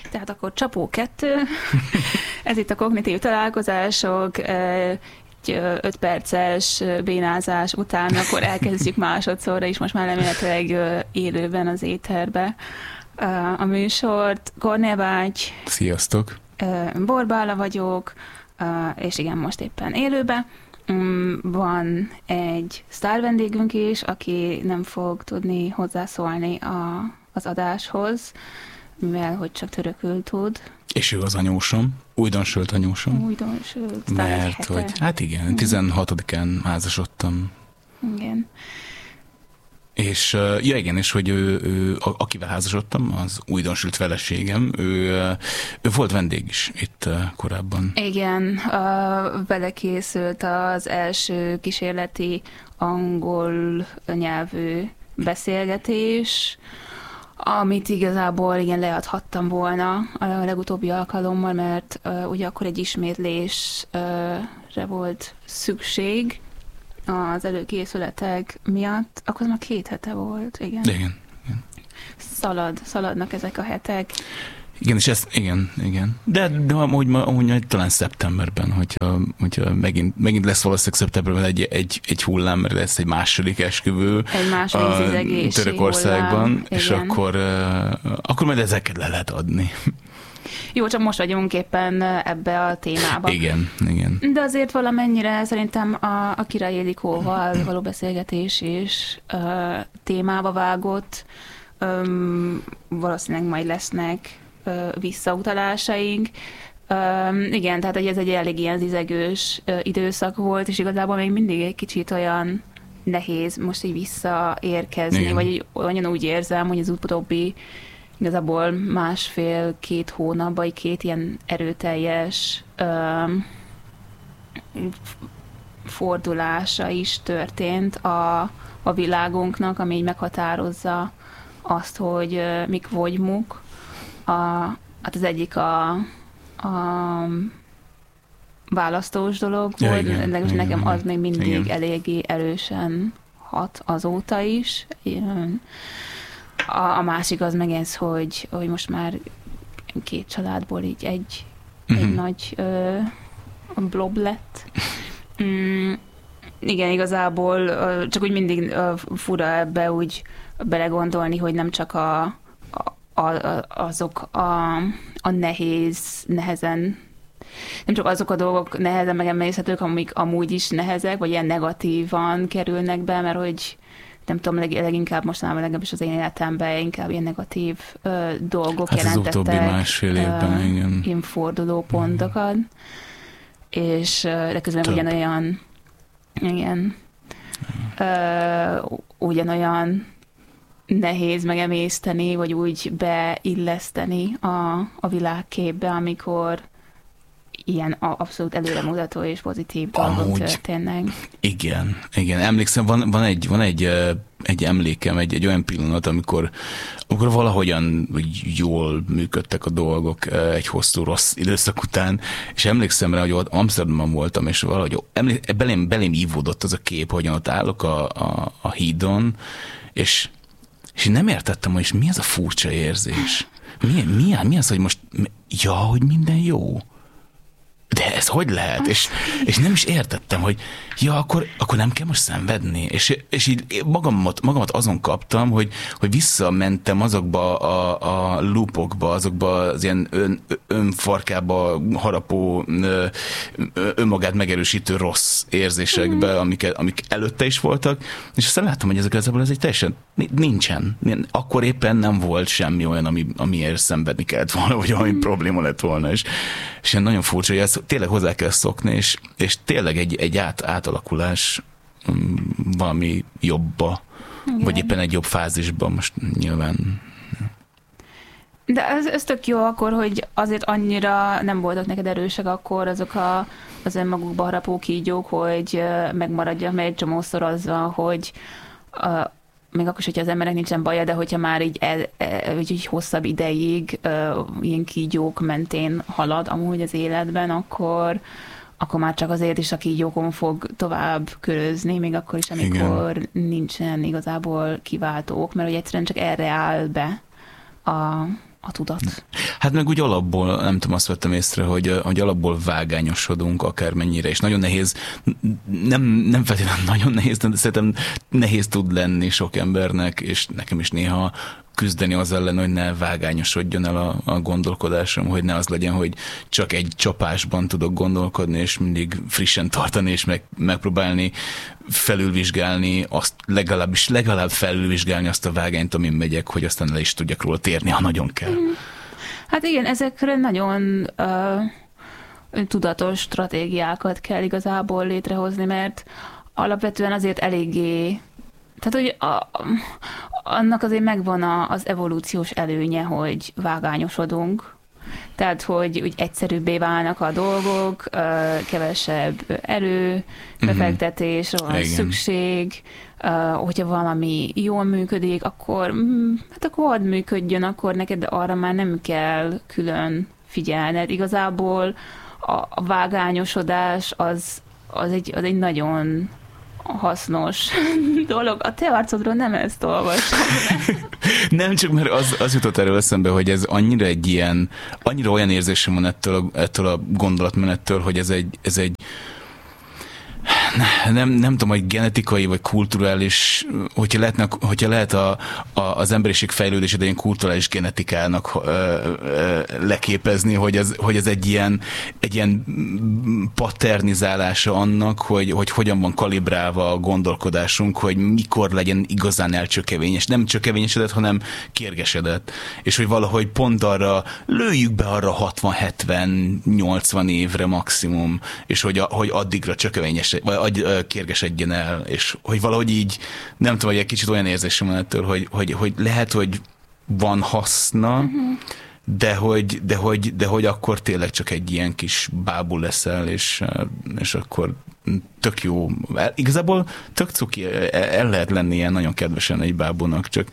Tehát akkor csapó 2, ez itt a kognitív találkozások, egy 5 perces bénázás után akkor elkezdjük másodszorra is, most már remélhetőleg élőben az étherbe a műsort. Kornél Vágy. Sziasztok! Borbála vagyok, és igen, most éppen élőben. Van egy sztár vendégünk is, aki nem fog tudni hozzászólni az adáshoz, mivel hogy csak törökül tud. És ő az anyósom, újdonsült anyósom. Újdonsült. Mert hogy, hát igen, 16-án házasodtam. Igen. És ja igen, és hogy ő akivel házasodtam, az újdonsült feleségem, ő volt vendég is itt korábban. Igen, vele készült az első kísérleti angol nyelvű beszélgetés, amit igazából igen leadhattam volna a legutóbbi alkalommal, mert ugye akkor egy ismétlésre volt szükség az előkészületek miatt. Akkor már 2 hete volt, igen. Igen. Szaladnak ezek a hetek. Igen, és ezt, igen. De amúgy talán szeptemberben, hogyha megint lesz valószínűleg szeptemberben egy hullám, mert lesz egy második esküvő egy második zizegési Törökországban, hullám, és akkor majd ezeket le lehet adni. Jó, csak most vagyunk éppen ebbe a témába. Igen. De azért valamennyire szerintem a Király Ildikóval való beszélgetés is témába vágott. Valószínűleg majd lesznek visszautalásaink. Igen, tehát ez egy elég ilyen zizegős időszak volt, és igazából még mindig egy kicsit olyan nehéz most így visszaérkezni, igen. Vagy olyan úgy érzem, hogy az utóbbi igazából 1,5-2 hónapban egy 2 ilyen erőteljes fordulása is történt a világunknak, ami így meghatározza azt, hogy mik vagyunk. Hát az egyik a választós dolog volt, legalábbis nekem az még mindig eléggé erősen hat azóta is. A másik az meg ez, hogy most már 2 családból így egy nagy blob lett. Igen, igazából csak úgy mindig fura ebbe úgy belegondolni, hogy nem csak azok a nehezen, nem csak azok a dolgok nehezen megemészhetők, amik amúgy is nehezek, vagy ilyen negatívan kerülnek be, mert hogy nem tudom, leginkább mostanában legalábbis az én életemben inkább ilyen negatív dolgok hát jelentettek. Az utóbbi 1,5 évben, igen. Ilyen forduló pontokat. És de közben ugyanolyan ugyanolyan nehéz megemészteni, vagy úgy beilleszteni a világképbe, amikor ilyen abszolút előremutató és pozitív dolgok történnek. Igen. Emlékszem, van egy emlékem, egy olyan pillanat, amikor valahogyan jól működtek a dolgok egy hosszú rossz időszak után, és emlékszem rá, hogy ott Amsterdamban voltam, és valahogy belém ívódott az a kép, hogyan ott állok a hídon, és nem értettem, hogy mi ez a furcsa érzés. Mi az, hogy most, hogy minden jó? De ez hogy lehet? És nem is értettem, hogy akkor nem kell most szenvedni. És így magamat azon kaptam, hogy visszamentem azokba a loopokba, azokba az ilyen önfarkába harapó, önmagát megerősítő rossz érzésekbe, amik előtte is voltak, és aztán láttam, hogy ezek ez egy teljesen nincsen. Akkor éppen nem volt semmi olyan, amiért szenvedni kellett volna, vagy ami probléma lett volna. És ilyen nagyon furcsa, hogy ezt tényleg hozzá kell szokni, és tényleg egy átalakulás valami jobbba, igen. Vagy éppen egy jobb fázisba most nyilván. De ez tök jó akkor, hogy azért annyira nem voltak neked erősek akkor azok az önmagukba harapó kígyók, hogy megmaradjak, mert egy csomószor az van, hogy még akkor is, hogyha az emberek nincsen baja, de hogyha már így hosszabb ideig ilyen kígyók mentén halad amúgy az életben, akkor már csak azért is a kígyókon fog tovább körözni, még akkor is, amikor nincsen igazából kiváltók, mert hogy egyszerűen csak erre áll be a tudat. Hát meg úgy alapból, nem tudom, azt vettem észre, hogy alapból vágányosodunk akármennyire, és nagyon nehéz, nem feltétlenül nagyon nehéz, de szerintem nehéz tud lenni sok embernek, és nekem is néha küzdeni az ellen, hogy ne vágányosodjon el a gondolkodásom, hogy ne az legyen, hogy csak egy csapásban tudok gondolkodni, és mindig frissen tartani, és megpróbálni felülvizsgálni, azt legalább felülvizsgálni azt a vágányt, amin megyek, hogy aztán le is tudjak róla térni, ha nagyon kell. Hát igen, ezekre nagyon tudatos stratégiákat kell igazából létrehozni, mert alapvetően azért eléggé, tehát hogy annak azért megvan az evolúciós előnye, hogy vágányosodunk, tehát hogy úgy egyszerűbbé válnak a dolgok, kevesebb erő, befektetésre van szükség, hogyha valami jól működik, akkor hadd működjön, akkor neked arra már nem kell külön figyelned. Igazából a vágányosodás az egy nagyon hasznos dolog. A te arcodról nem ezt olvasom. Nem, csak mert az jutott erről eszembe, hogy ez annyira olyan érzésem van ettől a gondolatmenettől, hogy ez egy nem tudom, hogy genetikai vagy kulturális, hogyha lehet az emberiség fejlődését egy kulturális genetikának leképezni, hogy ez egy ilyen paternizálása annak, hogy hogyan van kalibrálva a gondolkodásunk, hogy mikor legyen igazán elcsökevényes. Nem csökevényesedett, hanem kérgesedett. És hogy valahogy pont arra lőjük be arra 60-70-80 évre maximum, és hogy addigra csökevényes, vagy kérgesedjen el, és hogy valahogy így, nem tudom, hogy egy kicsit olyan érzésem van ettől, hogy lehet, hogy van haszna, de hogy akkor tényleg csak egy ilyen kis bábú leszel, és akkor tök jó. Igazából tök cuki, el lehet lenni ilyen nagyon kedvesen egy bábúnak, csak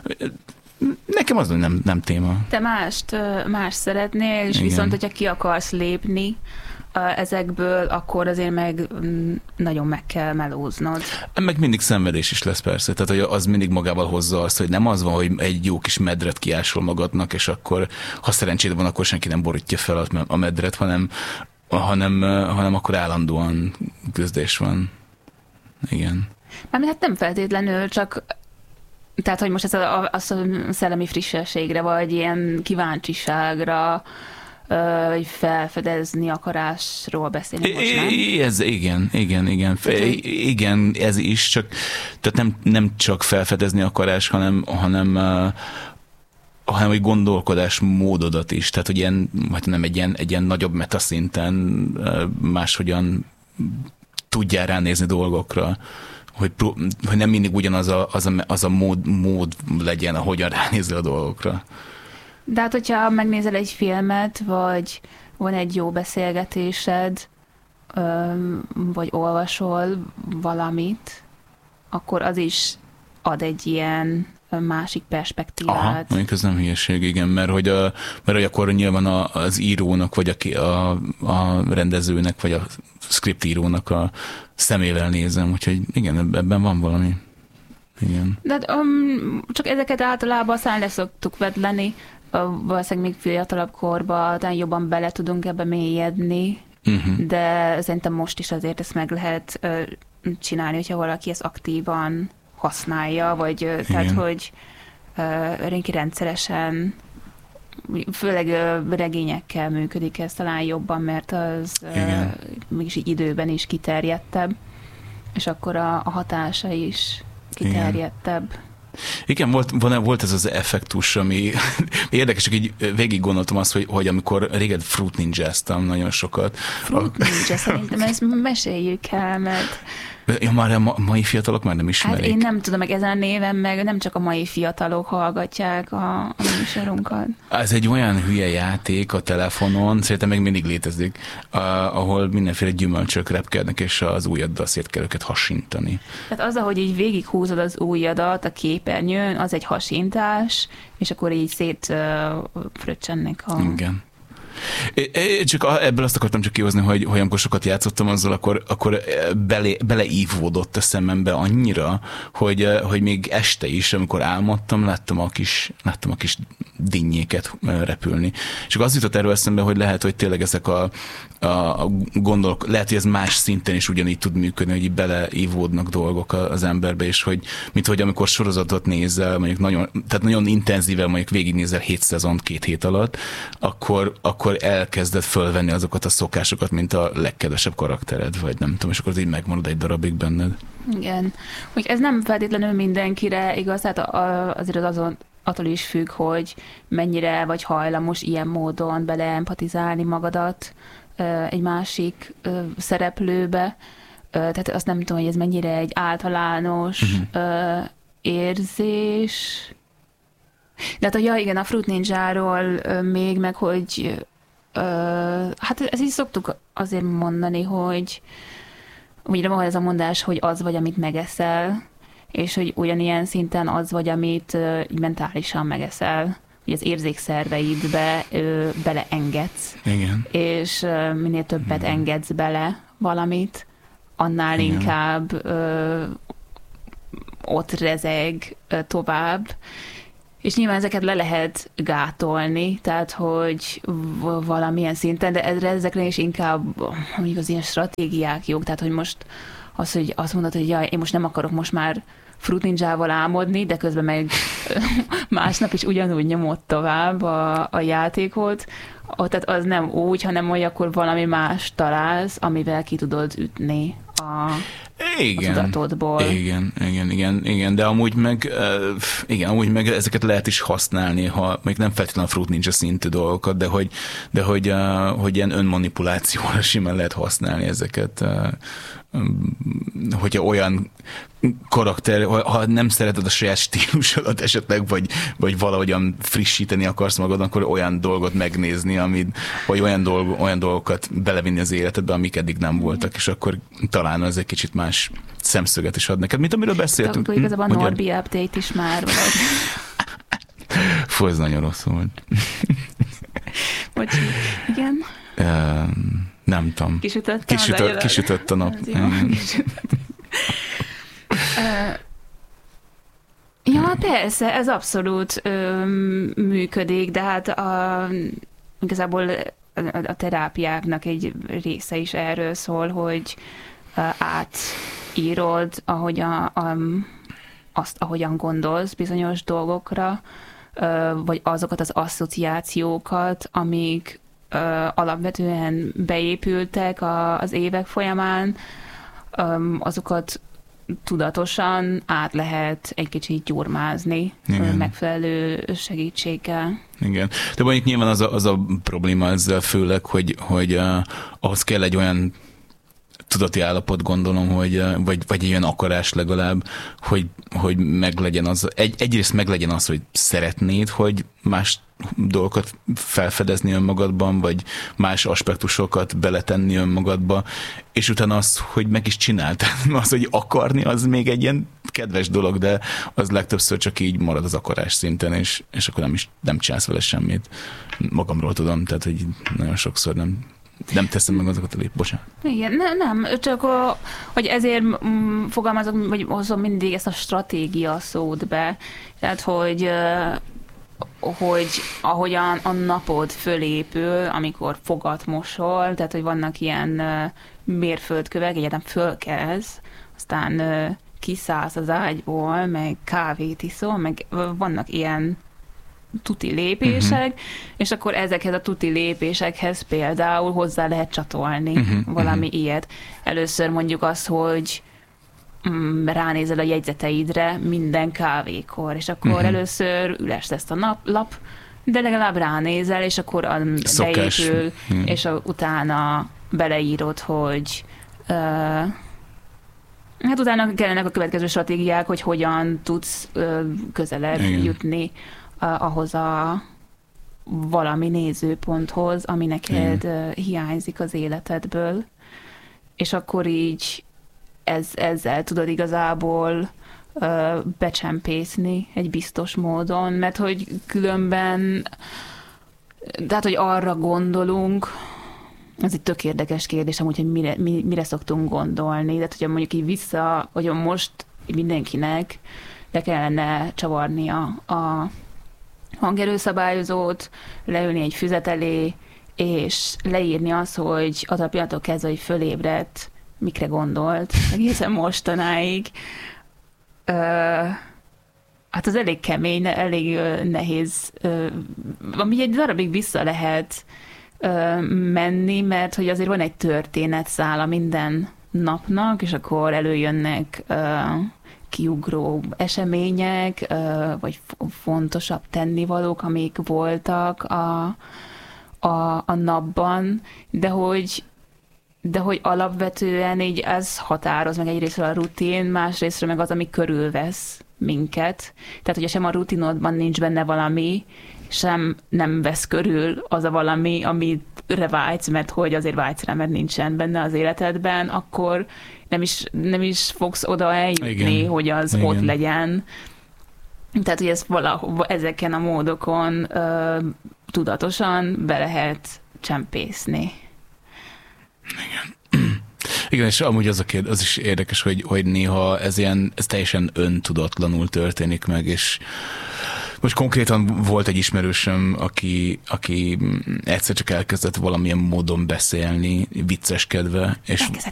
nekem az nem téma. Te más szeretnél, és igen. Viszont, hogyha ki akarsz lépni ezekből, akkor azért meg nagyon meg kell melóznod. Meg mindig szenvedés is lesz persze, tehát hogy az mindig magával hozza azt, hogy nem az van, hogy egy jó kis medret kiásol magadnak, és akkor, ha szerencséd van, akkor senki nem borítja fel a medret, hanem akkor állandóan küzdés van. Igen. Hát nem feltétlenül, csak tehát, hogy most ez a szellemi frissességre, vagy ilyen kíváncsiságra, vagy felfedezni akarásról beszélni most, nem? Ez igen. Igen, ez is, csak tehát nem csak felfedezni akarás, hanem egy gondolkodás módodat is. Tehát, hogy nem egy ilyen nagyobb metaszinten máshogyan tudjál ránézni dolgokra. Hogy nem mindig ugyanaz a mód legyen, ahogyan ránézel a dolgokra. De hát, hogyha megnézel egy filmet, vagy van egy jó beszélgetésed, vagy olvasol valamit, akkor az is ad egy ilyen másik perspektívát. Aha, mondjuk ez nem hülyeség, igen, mert hogy akkor nyilván az írónak, vagy a rendezőnek, vagy a scriptírónak a szemével nézem, úgyhogy igen, ebben van valami. Igen. De csak ezeket általában aztán leszoktuk vedleni, valószínűleg még fiatalabb korban, talán jobban bele tudunk ebbe mélyedni, de szerintem most is azért ezt meg lehet csinálni, hogyha valaki ezt aktívan használja, vagy tehát, hogy rendszeresen, főleg regényekkel működik ez talán jobban, mert az mégis így időben is kiterjedtebb, és akkor a hatása is kiterjedtebb. Igen, volt ez az effektus, ami érdekes, csak így végig gondoltam azt, hogy amikor régen Fruit Ninja-ztam nagyon sokat. Fruit Ninja, szerintem ezt meséljük el, mert... Ja, már a mai fiatalok már nem ismerik. Hát én nem tudom, meg ezen a néven, meg nem csak a mai fiatalok hallgatják a műsorunkat. Ez egy olyan hülye játék a telefonon, szerintem még mindig létezik, ahol mindenféle gyümölcsök repkednek, és az ujjaddal szét kell őket hasintani. Tehát az, ahogy így végighúzod az ujjadat a képernyőn, az egy hasintás, és akkor így szétfröccsennek Igen. Csak ebből azt akartam csak kihozni, hogy amikor sokat játszottam azzal, akkor beleívódott a szemembe annyira, hogy még este is, amikor álmodtam, láttam a kis dinnyéket repülni. És akkor az jutott erről eszembe, hogy lehet, hogy tényleg ezek a gondolok, lehet, hogy ez más szinten is ugyanígy tud működni, hogy így beleívódnak dolgok az emberbe, és mint hogy amikor sorozatot nézel, mondjuk nagyon intenzíven mondjuk végignézel 7 szezont 2 hét alatt, akkor elkezded fölvenni azokat a szokásokat, mint a legkedvesebb karaktered, vagy nem tudom, és akkor az így megmarad egy darabig benned. Igen. Hogy ez nem feltétlenül mindenkire igaz, tehát azért attól is függ, hogy mennyire vagy hajlamos ilyen módon beleempatizálni magadat egy másik szereplőbe. Tehát azt nem tudom, hogy ez mennyire egy általános érzés. De hát, igen, a Fruit Ninjáról még meg, hogy hát ezt is szoktuk azért mondani, hogy ugye van ez a mondás, hogy az vagy, amit megeszel, és hogy ugyanilyen szinten az vagy, amit mentálisan megeszel, hogy az érzékszerveidbe beleengedsz. Igen. És minél többet engedsz bele valamit, annál inkább ott rezeg tovább. És nyilván ezeket le lehet gátolni, tehát hogy valamilyen szinten, de ezekre is inkább mondjuk az ilyen stratégiák jók, tehát hogy most hogy azt mondod, hogy jaj, én most nem akarok most már Fruit Ninjával álmodni, de közben meg másnap is ugyanúgy nyomott tovább a játékot, tehát az nem úgy, hanem hogy akkor valami más találsz, amivel ki tudod ütni a tudatodból. Igen, de amúgy meg ezeket lehet is használni, ha még nem feltétlenül a Fruit Ninja szintű dolgokat, de hogy ilyen önmanipulációra simán lehet használni ezeket, hogyha olyan karakter, ha nem szereted a saját stílusodat esetleg, vagy valahogyan frissíteni akarsz magad, akkor olyan dolgot megnézni, vagy olyan dolgokat belevinni az életedbe, amik eddig nem voltak, és akkor talán ez egy kicsit más szemszöget is ad neked, mint amiről beszéltünk. Akkor igazából a Norbi update is már vagy. Fú, ez nagyon rossz volt. Bocsi, igen? Nem tudom. Kisütött a nap. Ja, persze, ez abszolút működik, de hát igazából a terápiáknak egy része is erről szól, hogy átírod, ahogyan gondolsz bizonyos dolgokra, vagy azokat az asszociációkat, amik alapvetően beépültek az évek folyamán, azokat tudatosan át lehet egy kicsit gyurmázni megfelelő segítséggel. Igen. De mondjuk nyilván az a probléma ezzel főleg, hogy ahhoz kell egy olyan tudati állapot, gondolom, vagy egy olyan akarás legalább, hogy meglegyen az, egyrészt meglegyen az, hogy szeretnéd, hogy más dolgokat felfedezni önmagadban, vagy más aspektusokat beletenni önmagadba, és utána az, hogy meg is csináld. Az, hogy akarni, az még egy ilyen kedves dolog, de az legtöbbször csak így marad az akarás szinten, és akkor nem csinálsz vele semmit. Magamról tudom, tehát hogy nagyon sokszor nem teszem meg azokat a bocsánat. Igen, nem, csak hogy ezért fogalmazok, vagy hozom mindig ezt a stratégia szót be. Tehát, hogy ahogyan a napod fölépül, amikor fogat mosol, tehát, hogy vannak ilyen mérföldkövek, egyáltalán fölkelsz, aztán kiszállsz az ágyból, meg kávét iszol, meg vannak ilyen tuti lépések, és akkor ezekhez a tuti lépésekhez például hozzá lehet csatolni valami ilyet. Először mondjuk az, hogy ránézel a jegyzeteidre minden kávékor, és akkor először üres lesz a lap, de legalább ránézel, és akkor beépül, és utána beleírod, hogy hát utána kellenek a következő stratégiák, hogy hogyan tudsz közelebb jutni ahhoz a valami nézőponthoz, ami neked hiányzik az életedből. És akkor így ezzel tudod igazából becsempészni egy biztos módon, mert hogy különben Tehát, hogy arra gondolunk, ez egy tök érdekes kérdés, amúgy, hogy mire szoktunk gondolni. Tehát, hogyha mondjuk így vissza, hogy most mindenkinek le kellene csavarnia a hangerőszabályozót, leülni egy füzet elé, és leírni azt, hogy az a pillanattól kezdve, hogy fölébredt, mikre gondolt egészen mostanáig. Hát az elég kemény, elég nehéz, ami egy darabig vissza lehet menni, mert hogy azért van egy történetszála minden napnak, és akkor előjönnek kiugró események, vagy fontosabb tennivalók, amik voltak a napban, de hogy alapvetően így ez határoz meg egyrésztről a rutin, másrésztről meg az, ami körülvesz minket. Tehát, hogyha sem a rutinodban nincs benne valami, sem nem vesz körül az a valami, amire vágysz, mert hogy azért vágysz rá, mert nincsen benne az életedben, akkor nem is fogsz oda eljutni, igen, hogy az igen, ott legyen. Tehát, hogy ezt ezeken a módokon tudatosan be lehet csempészni. Igen. Igen, és amúgy az is érdekes, hogy néha ez teljesen öntudatlanul történik meg, és most konkrétan volt egy ismerősöm, aki egyszer csak elkezdett valamilyen módon beszélni, vicceskedve, és